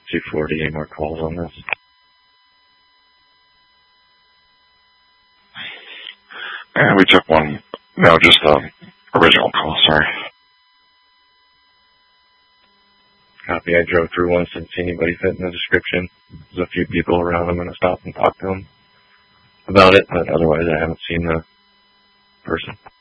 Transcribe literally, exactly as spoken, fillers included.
two forty. Any more calls on this? And we took one. No, just the original call. Sorry. Copy. I drove through once, didn't see anybody fit in the description. There's a few people around. I'm going to stop and talk to them about it, but otherwise I haven't seen the person.